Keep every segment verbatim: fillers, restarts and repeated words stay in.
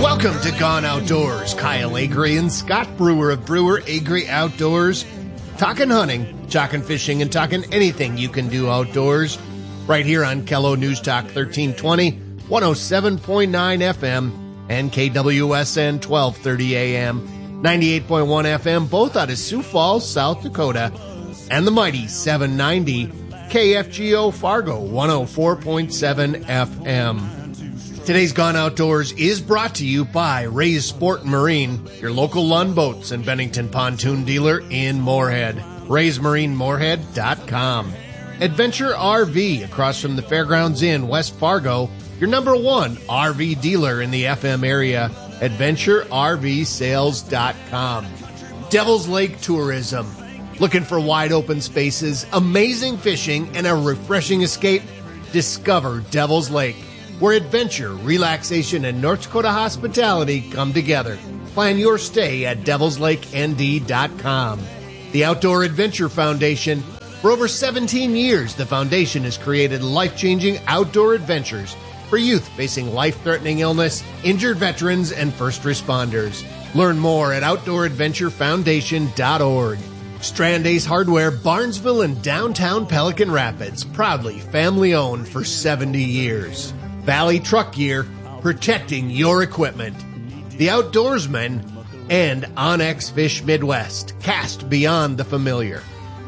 Welcome to Gone Outdoors. Kyle Agri and Scott Brewer of Brewer Agri Outdoors. Talking hunting, talking fishing, and talking anything you can do outdoors. Right here on Kello News Talk thirteen twenty, one oh seven point nine F M, and K W S N twelve thirty A M, ninety-eight point one F M, both out of Sioux Falls, South Dakota, and the mighty seven ninety K F G O Fargo, one oh four point seven F M. Today's Gone Outdoors is brought to you by Ray's Sport Marine, your local Lund Boats and Bennington pontoon dealer in Moorhead. rays marine moorhead dot com. Adventure R V across from the Fairgrounds Inn, West Fargo, your number one R V dealer in the F M area. adventure R V sales dot com. Devil's Lake Tourism. Looking for wide open spaces, amazing fishing, and a refreshing escape? Discover Devil's Lake, where adventure, relaxation, and North Dakota hospitality come together. Plan your stay at devils lake N D dot com. The Outdoor Adventure Foundation. For over seventeen years, the foundation has created life-changing outdoor adventures for youth facing life-threatening illness, injured veterans, and first responders. Learn more at outdoor adventure foundation dot org. Strand Ace Hardware, Barnesville and downtown Pelican Rapids, proudly family-owned for seventy years. Valley Truck Gear, protecting your equipment. The Outdoorsman, and Onyx Fish Midwest, cast beyond the familiar.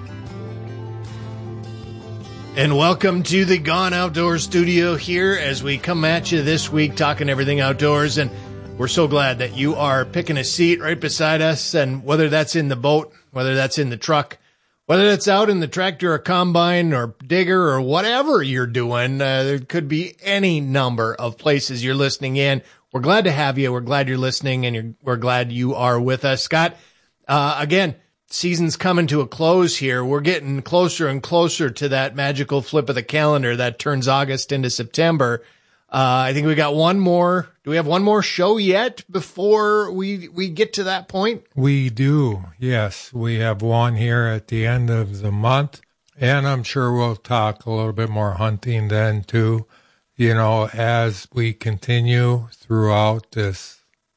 And welcome to the Gone Outdoors studio here as we come at you this week talking everything outdoors. And we're so glad that you are picking a seat right beside us. And whether that's in the boat, whether that's in the truck, whether that's out in the tractor or combine or digger or whatever you're doing, uh, there could be any number of places you're listening in. We're glad to have you. We're glad you're listening, and you're, we're glad you are with us. Scott, uh, again, season's coming to a close here. We're getting closer and closer to that magical flip of the calendar that turns August into September. Uh, I think we got one more. Do we have one more show yet before we we get to that point? We do, yes. We have one here at the end of the month, and I'm sure we'll talk a little bit more hunting then too. You know, as we continue throughout this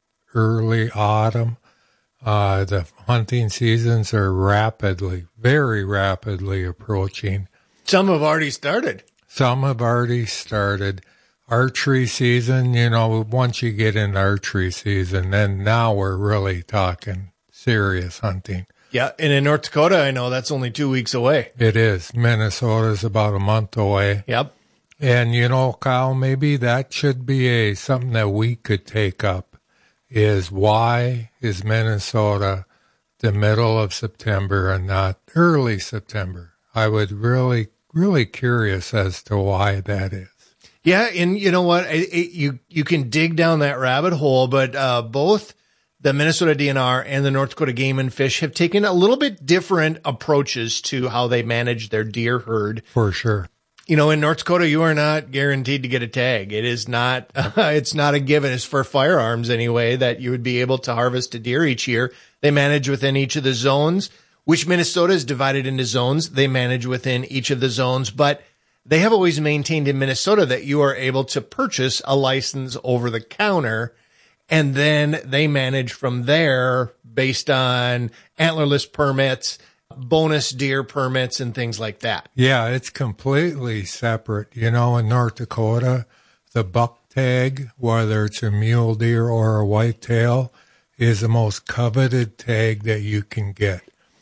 early autumn, uh, the hunting seasons are rapidly, very rapidly approaching. Some have already started. Some have already started. Archery season, you know, once you get into archery season, then now we're really talking serious hunting. Yeah, and in North Dakota, I know that's only two weeks away. It is. Minnesota's about a month away. Yep. And, you know, Kyle, maybe that should be a something that we could take up, is why is Minnesota the middle of September and not early September? I would really, really curious as to why that is. Yeah, and you know what? It, it, you you can dig down that rabbit hole, but uh, both the Minnesota D N R and the North Dakota Game and Fish have taken a little bit different approaches to how they manage their deer herd. For sure. You know, in North Dakota, you are not guaranteed to get a tag. It is not. Uh, it's not a given. It's for firearms anyway that you would be able to harvest a deer each year. They manage within each of the zones, which Minnesota is divided into zones. They manage within each of the zones, but they have always maintained in Minnesota that you are able to purchase a license over the counter, and then they manage from there based on antlerless permits, bonus deer permits, and things like that. Yeah, it's completely separate. You know, in North Dakota, the buck tag, whether it's a mule deer or a whitetail, is the most coveted tag that you can get.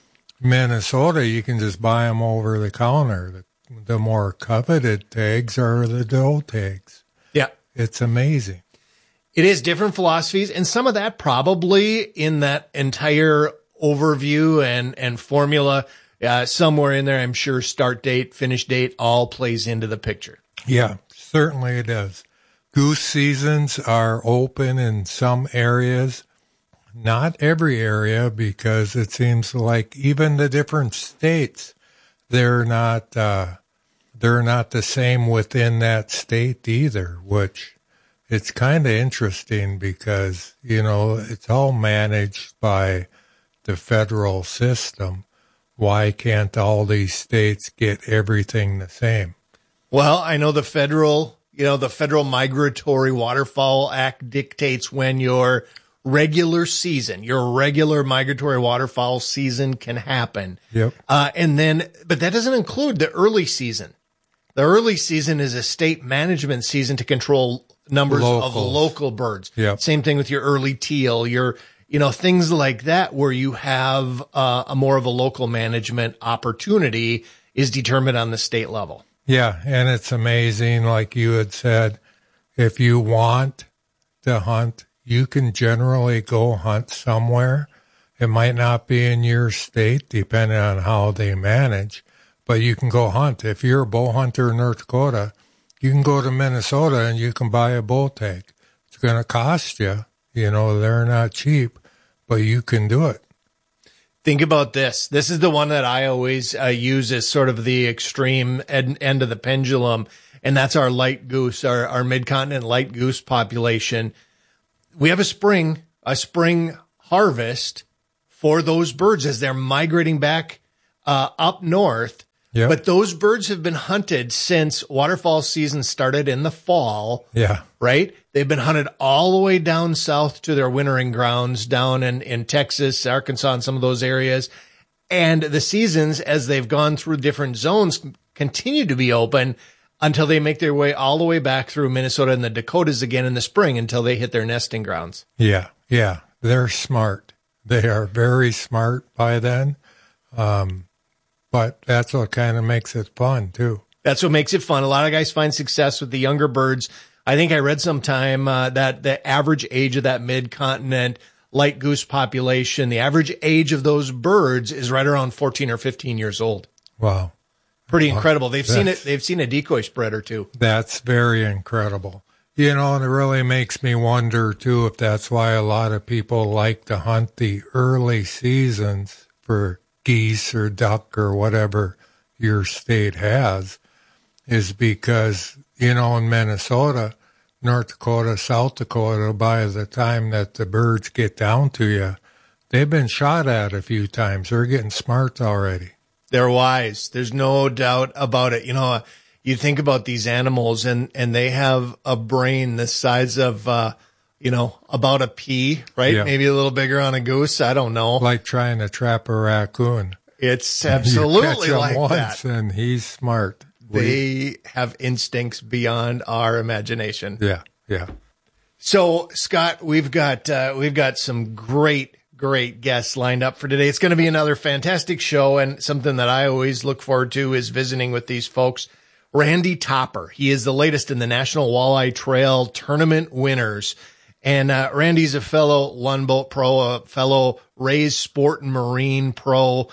Minnesota, you can just buy them over the counter. The The more coveted tags are the doe tags. Yeah. It's amazing. It is different philosophies, and some of that probably in that entire overview and, and formula, uh, somewhere in there, I'm sure start date, finish date, all plays into the picture. Yeah, certainly it does. Goose seasons are open in some areas, not every area, because it seems like even the different states, they're not uh, they're not the same within that state either, which it's kind of interesting because, you know, it's all managed by the federal system. Why can't all these states get everything the same? Well, I know the federal You know, the Federal Migratory Waterfowl Act dictates when your regular season, your regular migratory waterfowl season can happen. Yep. Uh, and then, but that doesn't include the early season. The early season is a state management season to control numbers Locals. of local birds. Yep. Same thing with your early teal, your, you know, things like that where you have uh, a more of a local management opportunity is determined on the state level. Yeah, and it's amazing, like you had said, if you want to hunt, you can generally go hunt somewhere. It might not be in your state, depending on how they manage, but you can go hunt. If you're a bow hunter in North Dakota, you can go to Minnesota and you can buy a bull tag. It's going to cost you. You know, they're not cheap, but you can do it. Think about this. This is the one that I always uh, use as sort of the extreme ed- end of the pendulum, and that's our light goose, our, our mid-continent light goose population. We have a spring, a spring harvest for those birds as they're migrating back uh, up north. Yep. But those birds have been hunted since waterfowl season started in the fall. Yeah. Right? They've been hunted all the way down south to their wintering grounds down in, in Texas, Arkansas, and some of those areas. And the seasons, as they've gone through different zones, continue to be open until they make their way all the way back through Minnesota and the Dakotas again in the spring until they hit their nesting grounds. Yeah. Yeah. They're smart. They are very smart by then. Um, But that's what kind of makes it fun, too. That's what makes it fun. A lot of guys find success with the younger birds. I think I read sometime uh, that the average age of that mid-continent light goose population, the average age of those birds is right around fourteen or fifteen years old. Wow. Pretty incredible. They've that's, seen it. They've seen a decoy spread or two. That's very incredible. You know, and it really makes me wonder, too, if that's why a lot of people like to hunt the early seasons for geese or duck or whatever your state has, is because, you know, in Minnesota, North Dakota, South Dakota, by the time that the birds get down to you, they've been shot at a few times. They're getting smart already. They're wise. There's no doubt about it. You know, you think about these animals and, and they have a brain the size of, uh, you know, about a pea, right? Yeah. Maybe a little bigger on a goose. I don't know. Like trying to trap a raccoon. It's absolutely you catch him like once that. And he's smart. They have instincts beyond our imagination. Yeah, yeah. So, Scott, we've got uh, we've got some great, great guests lined up for today. It's going to be another fantastic show, and something that I always look forward to is visiting with these folks. Randy Topper. He is the latest in the National Walleye Trail Tournament winners. And uh, Randy's a fellow Lund Boat pro, a fellow Ray's Sport and Marine pro,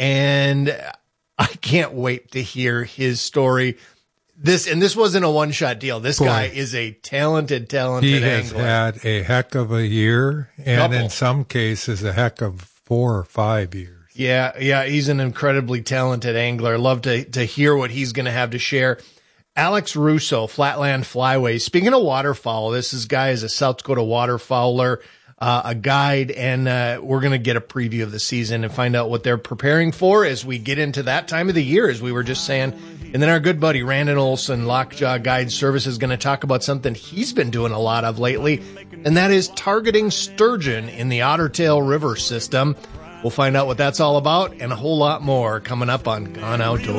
and I can't wait to hear his story. This and this wasn't a one-shot deal. This Boy, guy is a talented, talented he has angler. had a heck of a year, and Couple. in some cases, a heck of four or five years. Yeah, yeah, he's an incredibly talented angler. Love to to hear what he's going to have to share. Alex Russo, Flatland Flyways. Speaking of waterfowl, this is guy is a South Dakota waterfowler, uh, a guide, and uh, we're going to get a preview of the season and find out what they're preparing for as we get into that time of the year, as we were just saying. And then our good buddy Randon Olson, Lockjaw Guide Service, is going to talk about something he's been doing a lot of lately, and that is targeting sturgeon in the Ottertail River system. We'll find out what that's all about and a whole lot more coming up on Gone Outdoors.